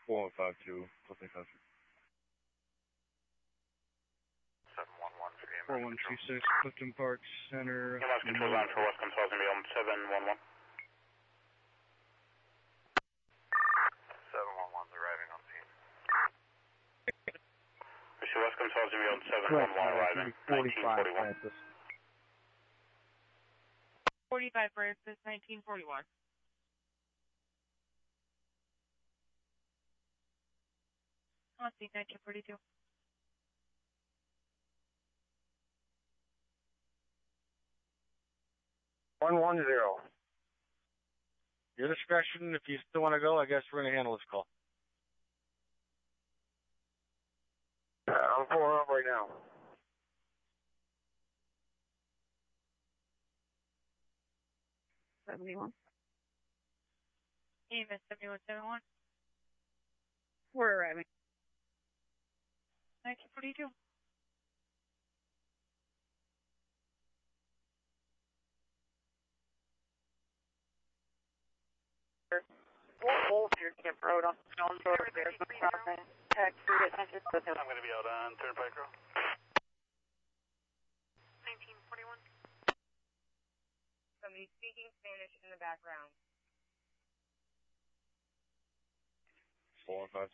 4152, plus 852. 711, 4126, Clifton Park Center. Lost control line for West Control is going to be on 711. 711's arriving on scene. West Control is going to be on 711 arriving. 1941. 45 Francis, 1941. On scene, 1942. 110. Your discretion, if you still want to go, I guess we're going to handle this call. I'm pulling up right now. EMS 7171. We're arriving. 1942. We'll hold your tip road on Stone Road. There's no problem. Taxi attention with him. I'm going to be out on Turnpike Road. 1941. Somebody speaking Spanish in the background. 4152.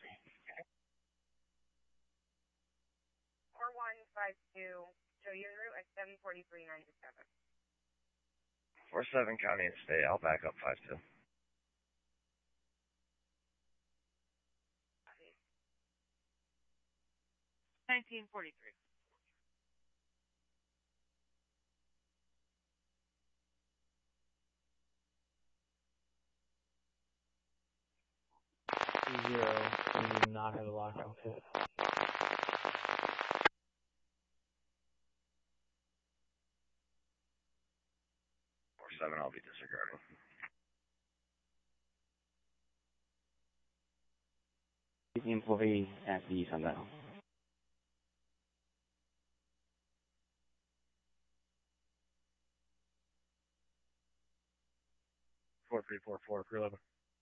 4152. Show you en route at 74397. 47 County and State. I'll back up 52. 1943. We do not have a lockout hit. 47, I'll be disregarding. The employee at the Sundial. Four 311.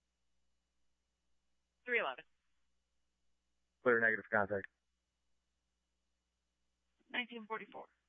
311. Clear negative contact. 1944.